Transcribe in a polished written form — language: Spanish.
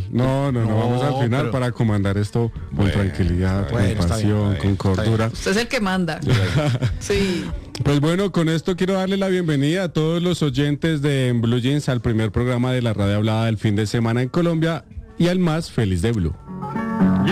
No, vamos al final pero... para comandar esto con tranquilidad, con pasión, con cordura. Usted es el que manda. Sí. Pues bueno, con esto quiero darle la bienvenida a todos los oyentes de En Blue Jeans al primer programa de la radio hablada del fin de semana en Colombia y al más feliz de Blue.